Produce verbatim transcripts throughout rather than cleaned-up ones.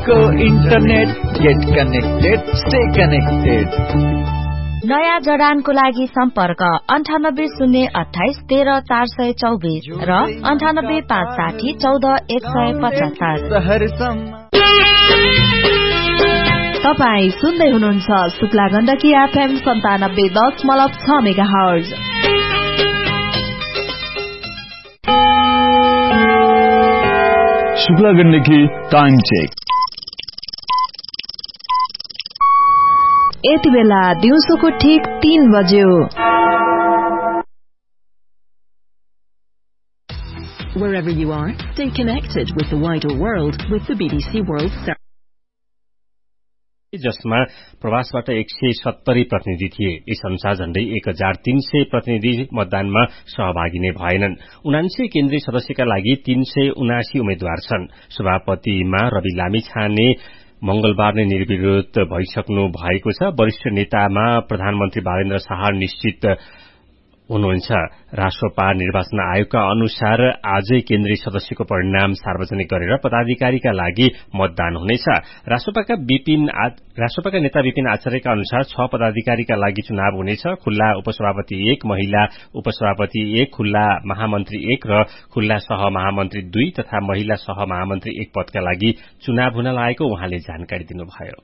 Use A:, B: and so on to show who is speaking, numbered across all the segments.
A: सबैको internet, get connected, stay connected.
B: नयाँ जडानको लागि सम्पर्क अन्ठानब्बे शून्य अठाइस तेह्र चार सय चौबिस र अन्ठानब्बे पाँच साठी चौध एक सय पचहत्तर।
C: तपाई सुन्दै हुनुहुन्छ शुक्ला गण्डकी एफएम सन्तानब्बे दशमलव छ mega hertz.
D: Shukla Gandaki time check.
C: यति बेला दिउँसोको ठिक तीन बज्यो।
E: Wherever you are, stay connected with the wider world with the B B C World Service.
F: जसमा प्रवासबाट एक सय सत्तरी प्रतिनिधि थिए। यस अनुसार झण्डै एक हजार तीन सय प्रतिनिधि मतदानमा सहभागी नै भएनन्। उनान्सय केन्द्रीय सदस्यका लागि तीन सय उनासी उम्मेद्वार छन्। सभापतिमा रवि लामिछाने मंगलबार नै निर्विरोध भइसक्नु भएको छ। वरिष्ठ नेतामा प्रधानमन्त्री बालेन्द्र शाह निश्चित हुनुहुन्छ। राष्ट्रपा निर्वाचन आयोगका अनुसार आजै केन्द्रीय सदस्यको परिणाम सार्वजनिक गरेर पदाधिकारीका लागि मतदान हुनेछ। राष्ट्रपाका विपिन राष्ट्रपाका नेता विपिन आचार्यका अनुसार छ पदाधिकारीका लागि चुनाव हुनेछ। खुल्ला उपसभापति एक, महिला उपसभापति एक, खुल्ला महामन्त्री एक र खुल्ला सहमहामन्त्री दुई तथा महिला सहमहामन्त्री एक पदका लागि चुनाव हुन लागेको उहाँले जानकारी दिनुभयो।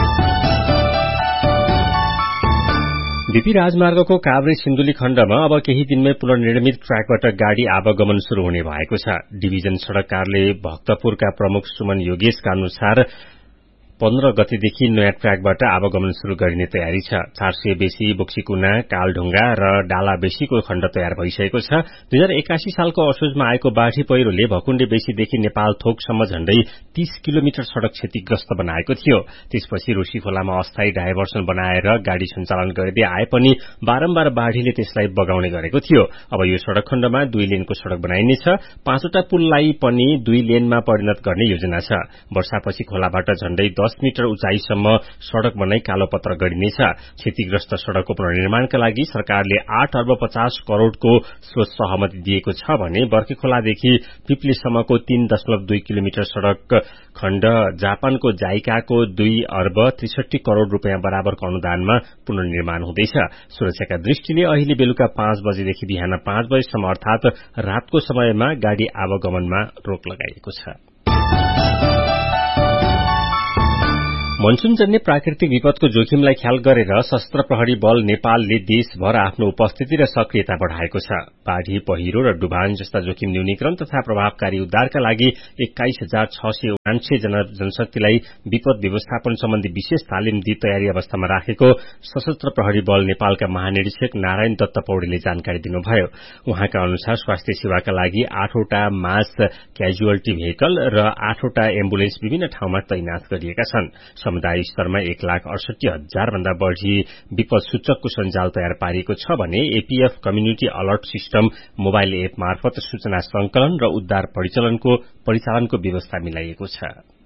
F: बीपी राजमार्गको काभ्रे सिन्धुली खण्डमा अब केही दिनमै पुनर्निर्मित ट्र्याकबाट गाड़ी आवागमन शुरू हुने भएको छ। डिभिजन सड़क कार्यालय भक्तपुरका प्रमुख सुमन योगेशका अनुसार पन्ध्र गतेदेखि नयाँ ट्र्याकबाट आवागमन शुरू गरिने तयारी छ। चार सय बेसी बोक्सीकुना, कालढुङ्गा र डाला बेसीको खण्ड तयार भइसकेको छ। दुई हजार एकासी सालको असोजमा आएको बाढ़ी पहिरोले भकुण्डे बेसीदेखि नेपाल थोकसम्म झण्डै तीस किलोमिटर सड़क क्षतिग्रस्त बनाएको थियो। त्यसपछि रोशी खोलामा अस्थायी डाइभर्सन बनाएर गाड़ी सञ्चालन गरिँदै आए पनि बारम्बार बाढ़ीले त्यसलाई बगाउने गरेको थियो। अब यो सड़क खण्डमा दुई लेनको सड़क बनाइनेछ। पाँचवटा पुललाई पनि दुई लेनमा परिणत गर्ने योजना छ। वर्षापछि खोलाबाट झण्डै दस मिटर उचाइसम्म सड़क बनाई कालोपत्र गरिनेछ। क्षतिग्रस्त सड़कको पुनर्निर्माणका लागि सरकारले आठ अर्ब पचास करोड़को स्रोत सहमति दिएको छ भने बर्के खोलादेखि पिप्लेसम्मको तीन दशमलव दुई किलोमिटर सड़क खण्ड जापानको जाइकाको दुई अर्ब त्रिसठी करोड़ रूपियाँ बराबरको अनुदानमा पुनर्निर्माण हुँदैछ। सुरक्षाका दृष्टिले अहिले बेलुका पाँच बजेदेखि बिहान पाँच बजेसम्म अर्थात रातको समयमा गाड़ी आवागमनमा रोक लगाइएको छ। मनसूनजन्य प्राकृतिक विपदको जोखिमलाई ख्याल गरेर सशस्त्र प्रहरी बल नेपालले देशभर आफ्नो उपस्थिति र सक्रियता बढ़ाएको छ। बाढ़ी, पहिरो र डुबान जस्ता जोखिम न्यूनीकरण तथा प्रभावकारी उद्धारका लागि एक्काइस हजार छ सय उनान्सय जना जनशक्तिलाई विपद व्यवस्थापन सम्बन्धी विशेष तालिम दिई तयारी अवस्थामा राखेको सशस्त्र प्रहरी बल नेपालका महानिरीक्षक नारायण दत्त पौडेलले जानकारी दिनुभयो। उहाँका अनुसार स्वास्थ्य सेवाका लागि आठवटा मास क्याजुअल्टी भेहिकल र आठवटा एम्बुलेन्स विभिन्न ठाउँमा तैनाथ गरिएका छन्। समुदाय स्तरमा एक लाख अडसठी हजार भन्दा बढ़ी विपद सूचकको सञ्जाल तयार पारिएको छ भने APF community alert system mobile app मार्फत सूचना संकलन र उद्धार परिचालनको परिचालनको व्यवस्था मिलाइएको छ।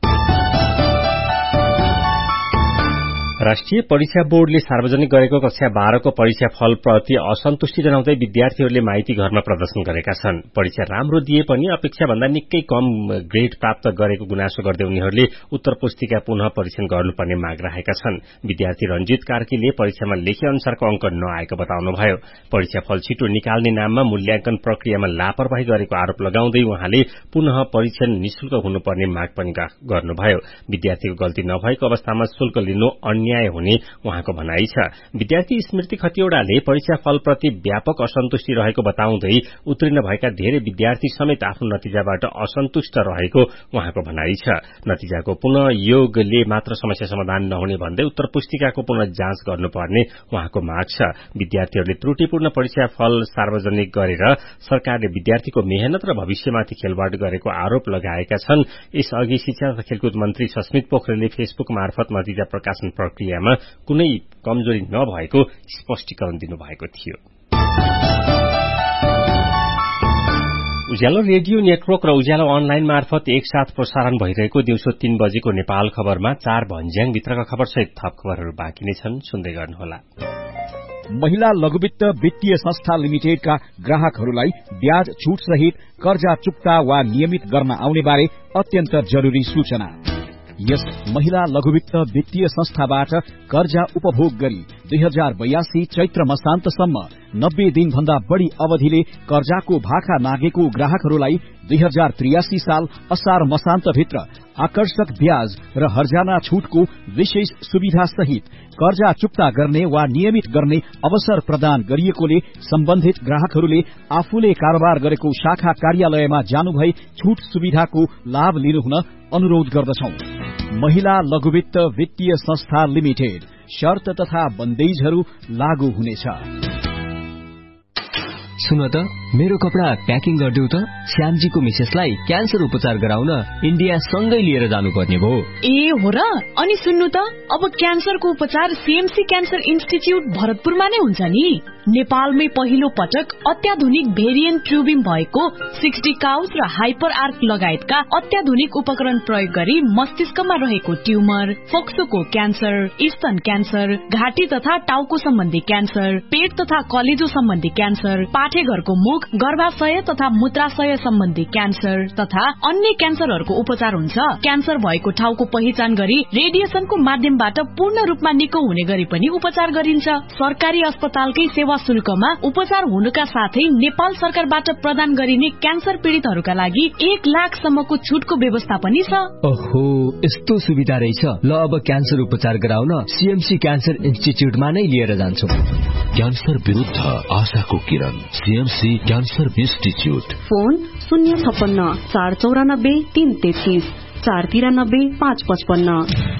F: राष्ट्रिय परीक्षा बोर्डले सार्वजनिक गरेको कक्षा बाह्रको परीक्षा फलप्रति असन्तुष्टि जनाउँदै विद्यार्थीहरूले माइती घरमा प्रदर्शन गरेका छन्। परीक्षा राम्रो दिए पनि अपेक्षा भन्दा निकै कम ग्रेड प्राप्त गरेको गुनासो गर्दै उनीहरूले उत्तर पुस्तिका पुनः परीक्षण गर्नुपर्ने माग राखेका छन्। विद्यार्थी रञ्जित कार्कीले परीक्षामा लेखे अनुसारको अंक नआएको बताउनुभयो। परीक्षा फल छिटो निकाल्ने नाममा मूल्याङ्कन प्रक्रियामा लापरवाही गरेको आरोप लगाउँदै उहाँले पुनः परीक्षण निशुल्क हुनुपर्ने माग पनि गर्नुभयो। विद्यार्थीको गल्ती नभएको अवस्थामा शुल्क लिनु अन्याय हुने उहाँको भनाइ छ। विद्यार्थी स्मृति खतिवड़ाले परीक्षा फलप्रति व्यापक असन्तुष्टि रहेको बताउँदै उत्तीर्ण भएका धेरै विद्यार्थी समेत आफ्नो नतिजाबाट असन्तुष्ट रहेको उहाँको भनाइ छ। नतिजाको पुनः योगले मात्र समस्या समाधान नहुने भन्दै उत्तर पुस्तिकाको पुनः जाँच गर्नुपर्ने उहाँको माग छ। विद्यार्थीहरूले त्रुटिपूर्ण परीक्षा फल सार्वजनिक गरेर सरकारले विद्यार्थीको मेहनत र भविष्यमाथि खेलवाड गरेको आरोप लगाएका छन्। यसअघि शिक्षा तथा खेलकुद मन्त्री सस्मित पोखरेलले फेसबुक मार्फत नतिजा प्रकाशन प्रक्रियामा कुनै कमजोरी नभएको स्पष्टीकरण दिनुभएको थियो। उज्यालो रेडियो नेटवर्क र उज्यालो अनलाइन मार्फत एकसाथ प्रसारण भइरहेको दिउँसो तीन बजेको नेपाल खबरमा चार भन्ज्याङ भित्रका खबर सहित थप खबरहरू बाँकी नै छन्, सुन्दै गर्नुहोला।
G: महिला लघुवित्त वित्तीय संस्था लिमिटेडका ग्राहकहरूलाई ब्याज छूट सहित कर्जा चुक्ता वा नियमित गर्न आउने बारे अत्यन्त जरूरी सूचना। यस महिला लघुवित्त वित्तीय संस्थाबाट कर्जा उपभोग गरी दुई हजार बयासी चैत्र मसान्तसम्म नब्बे दिन भन्दा बढ़ी अवधिले कर्जाको भाका मागेको ग्राहकहरूलाई दुई हजार त्रियासी साल असार मसान्तभित्र आकर्षक ब्याज र हर्जाना छूटको विशेष सुविधा सहित कर्जा चुक्ता गर्ने वा नियमित गर्ने अवसर प्रदान गरिएकोले सम्बन्धित ग्राहकहरूले आफूले कारोबार गरेको शाखा कार्यालयमा जानुभई छूट सुविधाको लाभ लिनुहुन अनुरोध गर्दछौं। महिला लघुवित्त वित्तीय संस्था लिमिटेड, शर्त तथा बन्देजहरू लागू हुनेछ।
H: सुन त, मेरो कपडा प्याकिङ गरिदेऊ त। श्यामजीको मिसेसलाई क्यान्सर उपचार गराउन इन्डिया सँगै लिएर जानुपर्ने भयो।
I: ए हो र? अनि सुन्नु त, अब क्यान्सरको उपचार सीएमसी क्यान्सर इन्स्टिच्युट भरतपुरमा नै हुन्छ नि। नेपालमै पहिलो पटक अत्याधुनिक भेरिएन्ट ट्युबिङ भएको सिक्सटी काउस र हाइपर आर्क लगायतका अत्याधुनिक उपकरण प्रयोग गरी मस्तिष्कमा रहेको ट्युमर, फोक्सोको क्यान्सर, स्तन क्यान्सर, घाँटी तथा टाउको सम्बन्धी क्यान्सर, पेट तथा कलेजो सम्बन्धी क्यान्सर, पाठेघरको मुख, गर्भाशय तथा मूत्राशय सम्बन्धी क्यान्सर तथा अन्य क्यान्सरहरूको उपचार हुन्छ। क्यान्सर भएको ठाउँको पहिचान गरी रेडिएसनको माध्यमबाट पूर्ण रूपमा निको हुने गरी पनि उपचार गरिन्छ। सरकारी अस्पतालकै सेवा शुल्कमा उपचार हुनुका साथै नेपाल सरकारबाट प्रदान गरिने क्यान्सर पीड़ितहरूका लागि एक लाख सम्मको छुटको व्यवस्था पनि छ।
H: ओहो, यस्तो सुविधा रहेछ। ल, अब क्यान्सर उपचार गराउन सीएमसी क्यान्सर इन्स्टिच्युटमा नै लिएर जान्छु।
J: क्यान्सर विरुद्ध आशाको किरण, सीएमसी क्यान्सर इन्स्टिच्युट।
K: फोन शून्य छप्पन्न चार चौरानब्बे तीन तेत्तीस चार तिरानब्बे पाँच पचपन्न।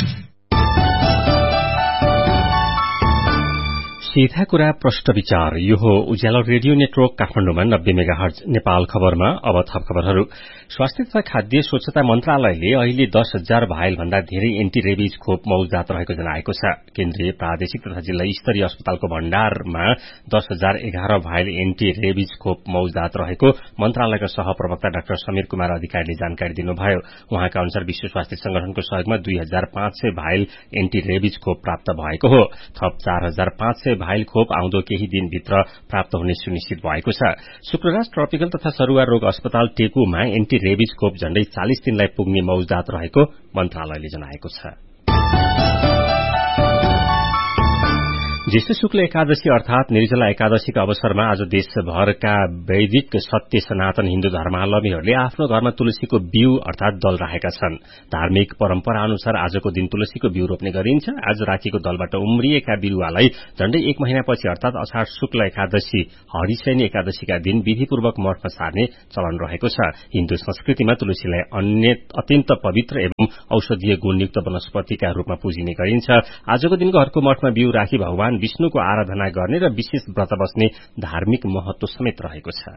F: सीधा कुरा प्रश्न विचार। यो हो उज्यालो रेडियो नेटवर्क काठमाडौँमा नब्बे मेगाहर्ज। नेपाल खबरमा अब थप खबरहरू। स्वास्थ्य तथा खाद्य स्वच्छता मन्त्रालयले अहिले दस हजार भाइल भन्दा धेरै एन्टी रेबिज खोप मौजदात रहेको जनाएको छ। केन्द्रीय प्रादेशिक तथा जिल्ला स्तरीय अस्पतालको भण्डारमा दस हजार एघार भाइल एन्टी रेबिज खोप मौजदात रहेको मन्त्रालयका सहप्रवक्ता डाक्टर समीर कुमार अधिकारीले जानकारी दिनुभयो। उहाँका अनुसार विश्व स्वास्थ्य संगठनको सहयोगमा दुई हजार पाँच सय भाइल एन्टी रेबिज खोप प्राप्त भएको हो। थप चार हजार पाँच सय भाइल खोप आउँदो केही दिनभित्र प्राप्त हुने सुनिश्चित भएको छ। शुक्रराज ट्रपिकल तथा सरुवा रोग अस्पताल टेकुमा एन्टी रेबिज खोप झण्डै चालिस दिनलाई पुग्ने मौजदात रहेको मन्त्रालयले जनाएको छ। ज्येष्ठ शुक्ल एकादशी अर्थात निर्जला एकादशीका अवसरमा आज देशभरका वैदिक सत्य सनातन हिन्दू धर्मावलम्बीहरूले आफ्नो घरमा तुलसीको बीउ अर्थात दल राखेका छन्। धार्मिक परम्परा अनुसार आजको दिन तुलसीको बीउ रोप्ने गरिन्छ। आज राखिएको दलबाट उम्रिएका बिरूवालाई झण्डै एक महिनापछि अर्थात अषाढ शुक्ल एकादशी हरिशयनी एकादशीका दिन विधिपूर्वक मठमा सार्ने चलन रहेको छ। हिन्दू संस्कृतिमा तुलसीलाई अन्य अत्यन्त पवित्र एवं औषधीय गुणयुक्त वनस्पतिका रूपमा पुजिने गरिन्छ। आजको दिन घरको मठमा बीउ राखी भगवान विष्णुको आराधना गर्ने र विशेष व्रत बस्ने धार्मिक महत्व समेत रहेको छ।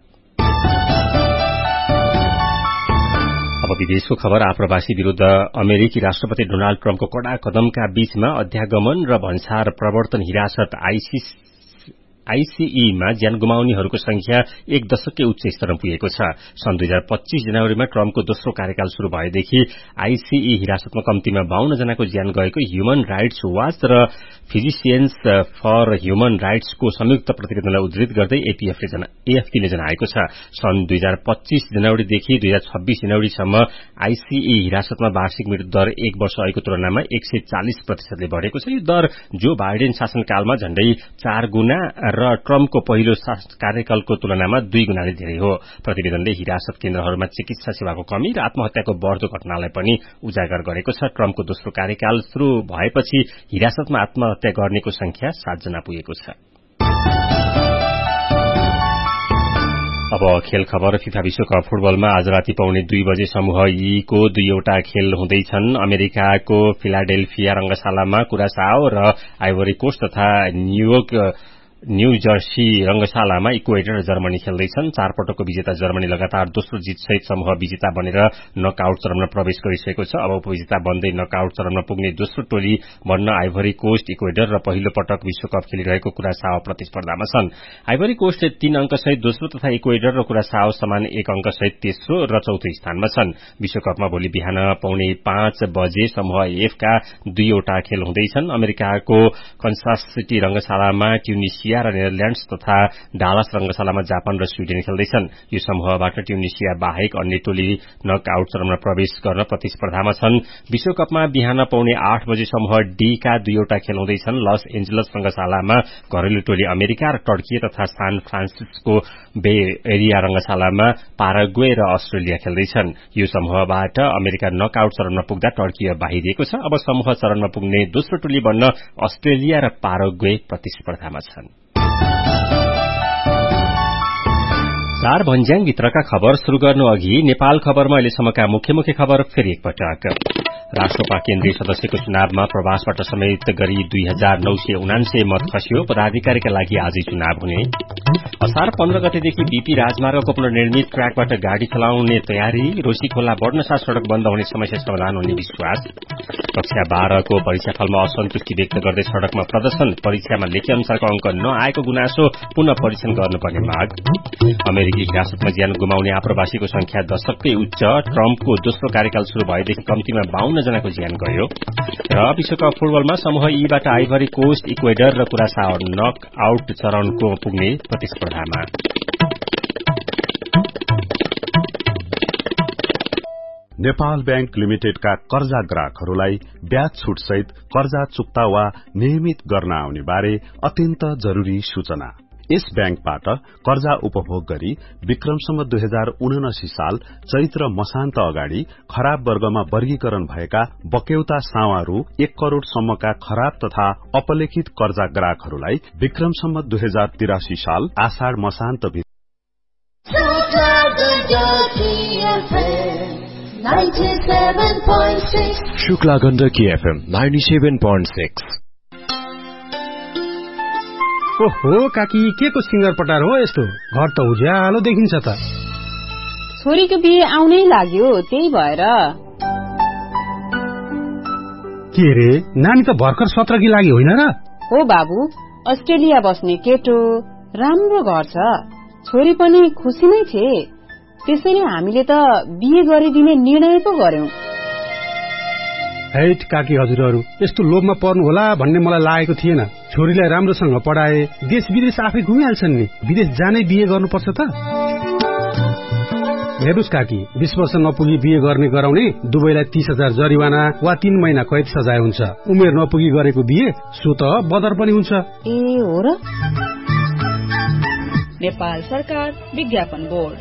F: अब विदेशको खबर। आप्रवासी विरूद्ध अमेरिकी राष्ट्रपति डोनाल्ड ट्रम्पको कड़ा कदमका बीचमा अध्यागमन र भन्सार प्रवर्तन हिरासत आईसीईमा ज्यान गुमाउनेहरूको संख्या एक दशककै उच्च स्तरमा पुगेको छ। सन् दुई हजार पच्चीस जनवरीमा ट्रम्पको दोस्रो कार्यकाल शुरू भएदेखि आईसीई हिरासतमा कम्तीमा बाहन्न जनाको ज्यान गएको ह्युमन राइट्स वाच र फिजिसियन्स फर ह्युमन राइट्सको संयुक्त प्रतिवेदनलाई उद्धृत गर्दै एएफपीले जनाएको छ। सन् दुई हजार पच्चीस जनवरीदेखि दुई हजार छब्बीस जनवरीसम्म आईसीई हिरासतमा वार्षिक मृत्यु दर एक वर्ष अघिको तुलनामा एक सय चालिस प्रतिशतले बढ़ेको छ। यो दर जो बाइडेन शासनकालमा झण्डै चार गुणा र ट्रम्पको पहिलो कार्यकालको तुलनामा दुई गुणाले धेरै हो। प्रतिवेदनले हिरासत केन्द्रहरूमा चिकित्सा सेवाको कमी र आत्महत्याको बढ़दो घटनालाई पनि उजागर गरेको छ। ट्रम्पको दोस्रो कार्यकाल शुरू भएपछि हिरासतमा आत्महत्या गर्नेको संख्या सातजना पुगेको छ। अब खेल खबर। फिफा विश्वकप फुटबलमा आज राति पाउने दुई बजे समूह ईको दुईवटा खेल हुँदैछन्। अमेरिकाको फिलाडेल्फिया रंगशालामा कुरासाओ र आइभरी कोस्ट तथा न्यूयोर्क न्यू जर्सी रंगशालामा इक्वेडर र जर्मनी खेल्दैछन्। चार पटकको विजेता जर्मनी लगातार दोस्रो जितसहित समूह विजेता बनेर नकआउट चरणमा प्रवेश गरिसकेको छ। अब उपविजेता बन्दै नकआउट चरणमा पुग्ने दोस्रो टोली बन्न आइभरी कोस्ट, इक्वेडर र पहिलो पटक विश्वकप खेलिरहेको कुरासाओ प्रतिस्पर्धामा छन्। आइभरी कोस्ट तीन अंकसहित दोस्रो तथा इक्वेडर र कुरासाओ समान एक अंकसहित तेस्रो र चौथो स्थानमा छन्। विश्वकपमा भोलि बिहान पाउने पाँच बजे समूह एफका दुईवटा खेल हुँदैछन्। अमेरिकाको कन्सास सिटी रंगशालामा ट्युनिसिया ट्युनिसिया र नेदरल्याण्ड्स तथा डालस रंगशालामा जापान र स्वीडेन खेल्दैछन्। यो समूहबाट ट्युनिसिया बाहेक अन्य टोली नकआउट चरणमा प्रवेश गर्न प्रतिस्पर्धामा छन्। विश्वकपमा बिहान पौने आठ बजे समूह डी का दुईवटा खेल हुँदैछन्। लस एन्जलस रंगशालामा घरेलु टोली अमेरिका र टर्की तथा सान फ्रान्सिस्को बे एरिया रंगशालामा पाराग्वे र अस्ट्रेलिया खेल्दैछन्। यो समूहबाट अमेरिका नकआउट चरणमा पुग्दा टर्की बाहिरिएको छ। अब समूह चरणमा पुग्ने दोस्रो टोली बन्न अस्ट्रेलिया र पाराग्वे प्रतिस्पर्धामा छन्। चार भन्ज्याङ भित्रका खबर शुरू गर्नु अघि नेपाल खबरमा अहिलेसम्मका मुख्य मुख्य खबर फेरि एकपटक। राष्ट्रपा केन्द्रीय सदस्यको चुनावमा प्रवासबाट समेत गरी दुई हजार नौ सय उनान्सय मत खस्यो। पदाधिकारीका लागि आजै चुनाव हुने। असार पन्ध्र गतेदेखि बीपी राजमार्गको पुनर्निर्मित ट्र्याकबाट गाड़ी चलाउने तयारी। रोशी खोला बढ्नसाथ सड़क बन्द हुने समस्या समाधान हुने विश्वास। कक्षा बाह्रको परीक्षाफलमा असन्तुष्टि व्यक्त गर्दै सड़कमा प्रदर्शन। परीक्षामा लेखे अनुसारको अंक नआएको गुनासो पुनः परीक्षण गर्नुपर्ने माग। अमेरिकी हिरासतमा ज्यान गुमाउने आप्रवासीको संख्या दशककै उच्च। ट्रम्पको दोस्रो कार्यकाल शुरू भएदेखि कम्तीमा बाउन्न जनाको ज्यान गयो। र विश्वकप फुटबलमा समूह ईबाट आइभरी कोस्ट, इक्वेडर र कुरासाओ नक आउट चरणको पुग्ने प्रतिस्पर्धामा।
L: नेपाल बैंक लिमिटेडका कर्जा ग्राहकहरूलाई ब्याज छुट सहित कर्जा चुक्ता वा नियमित गर्न आउने बारे अत्यन्त जरूरी सूचना। यस बैंकबाट कर्जा उपभोग गरी विक्रमसम्म दुई हजार उनासी साल चैत्र मसान्त अगाडि खराब वर्गमा वर्गीकरण भएका बक्यौता सावा रु एक करोड़ सम्मका खराब तथा अपलेखित कर्जा ग्राहकहरूलाई विक्रमसम्म दुई हजार तिरासी साल आषाढ़ मसान्त
J: Shukla Gandaki FM ninety seven point six.
M: ओहो काकी, के को सिंगर पटार हो यस्तो? घर त उज्यालो देखिन्छ त।
N: छोरीको बिहे आउनै लाग्यो, त्यही भएर।
M: के रे, नानी त भर्खर सत्रकी लागि होइन र?
N: हो बाबु, अस्ट्रेलिया बस्ने केटो, राम्रो घर छ, छोरी पनि खुसी नै थिए। त्यसैले हामीले त बिहे गरिदिने निर्णय पो गर्यौं।
M: हैट काकी हजुरहरू, यस्तो लोभमा पर्नु होला भन्ने मलाई लागेको थिएन। छोरीलाई राम्रोसँग पढाए, देश विदेश आफै घुमिहाल्छन् नि। विदेश जानै बिहे गर्नुपर्छ त? हेर्नुस् काकी, बीस वर्ष नपुगी बिहे गर्ने गराउने दुवैलाई तीस हजार जरिवाना वा तीन महिना कैद सजाय हुन्छ। उमेर नपुगी गरेको बिहे सो त बदर पनि हुन्छ।
N: ए हो र? नेपाल सरकार विज्ञापन बोर्ड।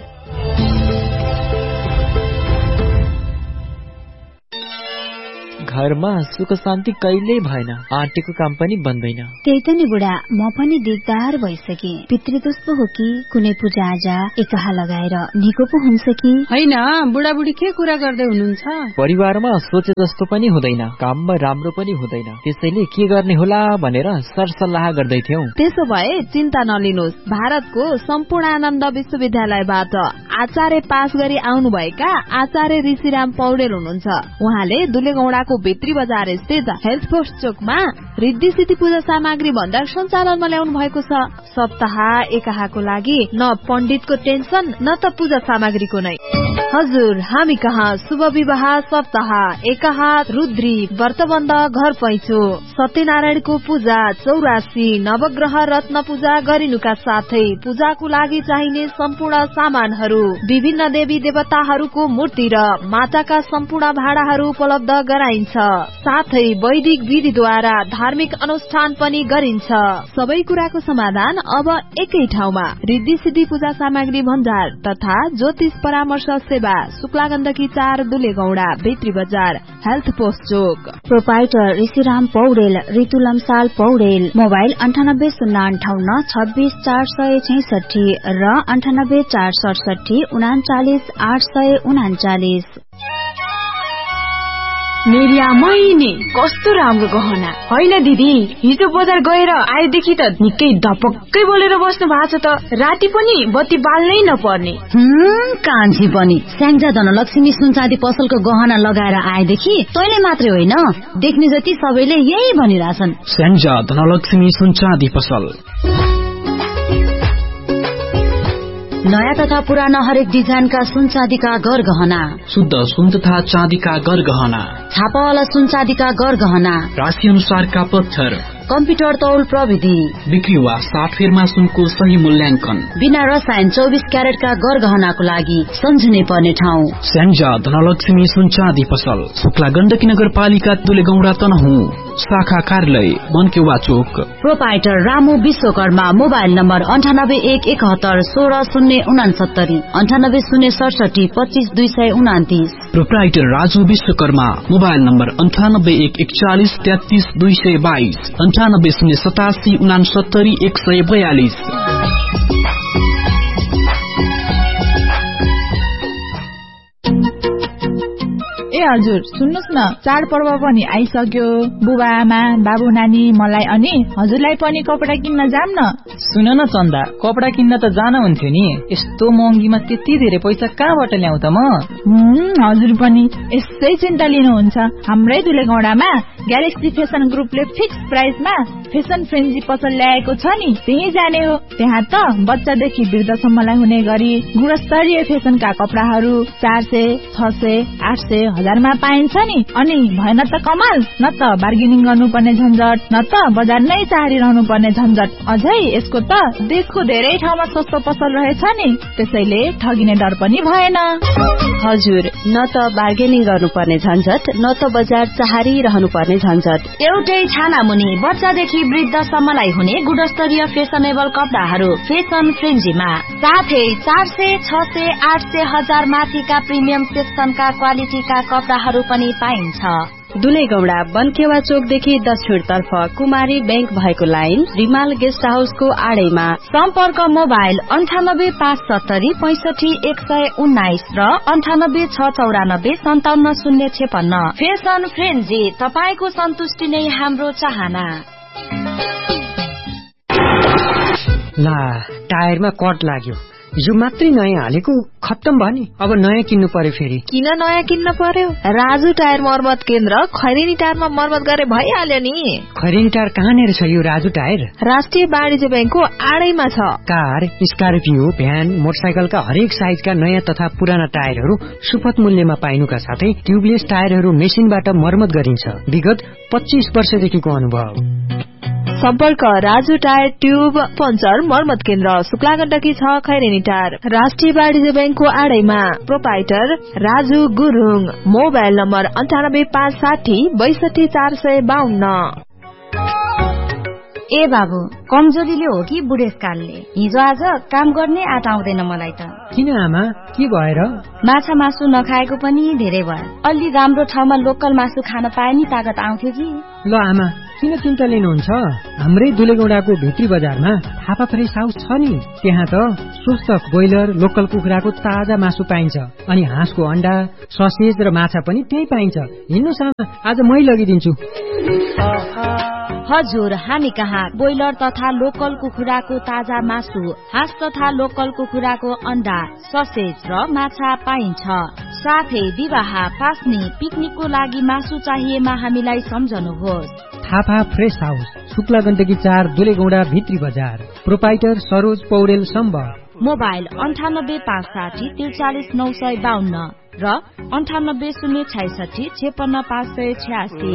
O: घरमा सुख शान्ति कहिल्यै भएन, आँटेको काम पनि बन्दैन।
P: त्यही त नि बुढा, म पनि दिगदार भइसके। पितृदोष पो हो कि कुनै पूजा आजा एकाहा लगाएर निको पो हुन्छ कि
Q: होइन? बुढाबुढी के कुरा गर्दै हुनुहुन्छ?
O: परिवारमा सोचे जस्तो पनि हुँदैन, काममा राम्रो पनि हुँदैन, त्यसैले के गर्ने होला भनेर सरसल्लाह गर्दै थियौं।
C: त्यसो भए चिन्ता नलिनुहोस्, भारतको सम्पूर्णानन्द विश्वविद्यालयबाट आचार्य पास गरी आउनुभएका आचार्य ऋषिराम पौडेल हुनुहुन्छ। उहाँले दुलेगौडाको भित्री बजार स्थित हेल्थ पोस्ट चोकमा रिद्धि सिद्धि पूजा सामग्री भण्डार सञ्चालनमा ल्याउनु भएको छ। सप्ताह एकाहाको लागि न पण्डितको टेन्सन न त पूजा सामग्रीको नै। हजुर, हामी कहाँ शुभ विवाह सप्ताह एकाहा, रुद्री व्रतबन्ध, घर पैँचो, सत्यनारायणको पूजा, चौरासी, नवग्रह रत्न पूजा गरिनुका साथै पूजाको लागि चाहिने सम्पूर्ण सामानहरू, विभिन्न देवी देवताहरूको मूर्ति र माताका सम्पूर्ण भाडाहरू उपलब्ध गराइन्छ। साथै वैदिक विधिद्वारा धार्मिक अनुष्ठान पनि गरिन्छ। सबै कुराको समाधान अब एकै ठाउँमा। रिद्धि सिद्धि पूजा सामग्री भण्डार तथा ज्योतिष परामर्श सेवा, शुक्ला गण्डकी चार, दुलेगौडा, भित्री बजार, हेल्थ पोस्ट चोक।
P: प्रोपाइटर ऋषिराम पौडेल, ऋतु लम्साल पौडेल। मोबाइल अन्ठानब्बे शून्य अन्ठाउन्न छब्बीस चार सय छैसठी र अन्ठानब्बे चार सडसठी उनाचालिस आठ सय उनाचालिस।
I: मेरिया मैने कस्तो राम्रो गहना होइन दिदी? हिजो बजार गएर आएदेखि त निकै ढपक्कै बोलेर बस्नु भएको छ त। राति पनि बत्ती बाल्नै नपर्ने।
R: हम्म कान्छी पनि स्याङ्जा धनलक्ष्मी सुनचाँदी पसलको गहना लगाएर आएदेखि तैँले मात्रै होइन, देख्ने जति सबैले यही भनिरहेछन्।
S: स्याङ्जा धनलक्ष्मी सुनचाँदी पसल।
R: नयाँ तथा पुराना हरेक डिजाइनका सुन चाँदीका गर गहना,
S: शुद्ध सुन तथा चाँदीका गर गहना,
R: छापावाला सुन चाँदीका गर गहना,
S: राशि अनुसारका पत्थर,
R: कम्प्युटर तौल प्रविधि,
S: बिक्री वा साटफेरमा सुनको सही मूल्याङ्कन,
R: बिना रसायन चौबिस क्यारेटका गरगहनाको लागि सम्झिनै पर्ने ठाउँ
S: स्याङ्जा धनलक्ष्मी सुन चाँदी पसल, शुक्ला गण्डकी नगरपालिका दुलेगौडा तनहुँ, शाखा कार्यालय बनकेवा चोक।
R: Proprietor Ramu Vishwakarma, mobile number अन्ठानब्बे एक एकहत्तर सोह्र शून्य उनासत्तरी अन्ठानब्बे शून्य सडसठी पच्चीस दुई सय उनातिस।
S: Proprietor Raju Vishwakarma, mobile number अन्ठानब्बे एक एकचालिस तेत्तीस दुई सय बाइस अन्ठानब्बे शून्य सतासी उनासत्तरी एक सय बयालिस।
C: ए हजुर सुन्नुहोस् न, चाडपर्व पनि आइसक्यो। बुबा आमा बाबु नानी मलाई अनि हजुरलाई पनि कपडा किन्न जाम न।
O: सुन न चन्दा, कपडा किन्न त जान हुन्थ्यो नि, यस्तो महँगीमा त्यति धेरै पैसा कहाँबाट ल्याउँ त म?
C: हजुर पनि यसै चिन्ता लिनुहुन्छ। हाम्रै दुलेगौडामा ग्यालेक्सी फेसन ग्रुपले फिक्स प्राइसमा फेसन फ्रेन्जी पसल ल्याएको छ नि, त्यही जाने हो। त्यहाँ त बच्चादेखि वृद्धसम्मलाई हुने गरी गुणस्तरीय फेसनका कपडाहरू चार सय छ सय आठ सय हजारमा पाइन्छ नि। अनि भएन त कमाल, न त बार्गेनिङ गर्नुपर्ने झन्झट, न त बजार नै चाहरिरहनु पर्ने झन्झट। अझै यसको त देखो धेरै ठाउँमा सस्तो पसल रहेछ नि, त्यसैले ठगिने डर पनि भएन।
K: हजुर, न त बार्गेनिङ गर्नुपर्ने झन्झट, न त बजार चाहरिरहनु पर्ने झन्झट।
B: एउटै छाना मुनि बच्चादेखि वृद्धसम्मलाई हुने गुणस्तरीय फेसनेबल कपडाहरू फेसन फ्रेन्जीमा, साथै चार सय छ सय आठ सय हजार माथिका प्रिमियम सेक्सनका क्वालिटीका कपडाहरू पनि पाइन्छ।
K: दुलेगौडा बनकेवा चोकदेखि दक्षिण तर्फ कुमारी बैंक भएको लाइन रिमाल गेस्ट हाउसको आडैमा।
B: सम्पर्क मोबाइल अन्ठानब्बे पाँच सत्तरी पैसठी एक सय उन्नाइस र अन्ठानब्बे छ चौरानब्बे सन्ताउन्न शून्य छेपन्न। फेसन फ्रेन्जी, तपाईको सन्तुष्टि नै हाम्रो चाहना।
T: ला, टायरमा कट लाग्यो, यो मात्रै नयाँ हालेको खत्तम भयो नि, अब नयाँ किन्नु पर्यो फेरि।
C: किन नयाँ किन्न पर्यो? राजु टायर मर्मत केन्द्र खैरेनी टायरमा मर्मत गरे भइहाल्यो नि।
T: खैरेनी टायर कहाँनिर छ यो राजु टायर?
C: राष्ट्रिय वाणिज्य बैंकको आडैमा छ।
T: कार, स्कर्पियो, भ्यान, मोटरसाइकलका हरेक साइजका नयाँ तथा पुराना टायरहरू सुपथ मूल्यमा पाइनुका साथै ट्युबलेस टायरहरू मेसिनबाट मर्मत गरिन्छ। विगत पच्चीस वर्षदेखिको अनुभव।
C: सम्पर्क राजु टायर ट्युब पञ्चर मर्मत केन्द्र, शुक्ला गण्डकी छ, खैरेनी टायर, राष्ट्रिय वाणिज्य बैंकको आडैमा। Proprietor Raju Gurung, mobile number अन्ठानब्बे पाँच साठी बैसठी चार सय बाहन्न।
B: ए बाबु, कमजोरीले हो कि बुढेसकालले? हिजो आज काम गर्ने आँट आउँदैन मलाई त।
T: किन आमा, के भएर?
B: माछा मासु नखाएको पनि धेरै भयो। अलि राम्रो ठाउँमा लोकल मासु खान पाए नि तागत आउँथ्यो कि।
T: ल आमा, किन चिन्ता लिनुहुन्छ? हाम्रै दुलेगौडाको भित्री बजारमा थापा फ्रेस हाउस छ नि, त्यहाँ त स्वस्थ ब्रोइलर लोकल कुखुराको ताजा मासु पाइन्छ, अनि हाँसको अण्डा, ससेज र माछा पनि त्यही पाइन्छ। हिँड्नुहोस् आमा, आज मै लगिदिन्छु।
B: हजुर, हामी कहाँ ब्रोइलर तथा लोकल कुखुराको ताजा मासु, हाँस तथा लोकल कुखुराको अण्डा, ससेज र माछा पाइन्छ। साथै विवाह, पास्नी, पिकनिकको लागि मासु चाहिएमा हामीलाई सम्झनुहोस्।
T: थापा फ्रेस हाउस, शुक्ला गण्डकी चार, दुलेगौडा भित्री बजार। प्रोपाइटर सरोज पौडेल सम्बर।
B: मोबाइल अन्ठानब्बे पाँच साठी त्रिचालिस नौ सय बाहन्न र अन्ठानब्बे शून्य छैसठी छेपन्न पाँच सय छ्यासी।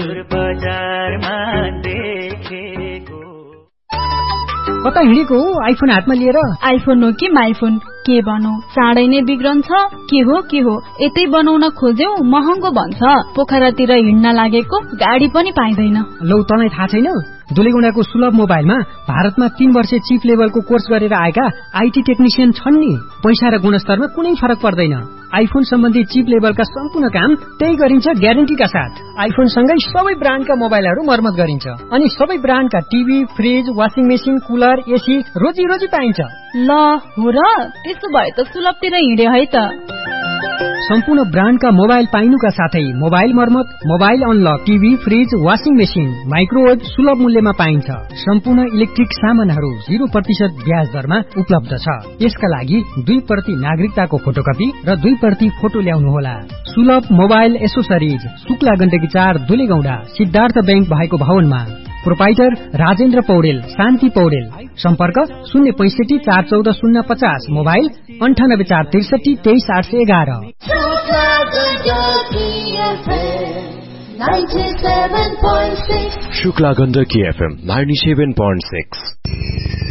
T: कता हिँडेको हो आइफोन हातमा लिएर?
C: आइफोन हो कि माइफोन, के बनौ? चाँडै नै बिग्रन्छ। के हो के हो, यतै बनाउन खोज्यौ महँगो भन्छ। पोखरातिर हिँड्न लागेको गाडी पनि पाइँदैन।
T: लौ, तँलाई थाहा छैन? दुलेगौडाको सुलभ मोबाइलमा भारतमा तीन वर्ष चिप लेभलको कोर्स गरेर आएका आइटी टेक्निसियन छन् नि। पैसा र गुणस्तरमा कुनै फरक पर्दैन। आइफोन सम्बन्धी चिप लेभलका सम्पूर्ण काम त्यही गरिन्छ ग्यारेन्टीका साथ। आइफोन सँगै सबै ब्रान्डका मोबाइलहरू मर्मत गरिन्छ, अनि सबै ब्रान्डका TV, fridge, washing machine, cooler, AC रोजी रोजी पाइन्छ।
C: ल हो र, त्यसो भए त सुलभतिर हिँड्यो है त।
T: सम्पूर्ण ब्रान्डका मोबाइल पाइनुका साथै मोबाइल मर्मत, mobile unlock, TV, fridge, washing machine, microwave सुलभ मूल्यमा पाइन्छ। सम्पूर्ण इलेक्ट्रिक सामानहरू जीरो प्रतिशत ब्याज दरमा उपलब्ध छ। यसका लागि दुई प्रति नागरिकताको फोटोकपी र दुई प्रति फोटो ल्याउनुहोला। सुलभ मोबाइल एसोसरिज, शुक्ला गण्डकी चार, दुलेगौडा, सिद्धार्थ बैंक भएको भवनमा। प्रोपाइटर राजेन्द्र पौडेल, शान्ति पौडेल। सम्पर्क शून्य पैसठी चार चौध शून्य पचास, मोबाइल अन्ठानब्बे चार त्रिसठी तेइस आठ सय एघार।
J: Shukla Gandaki FM ninety seven point six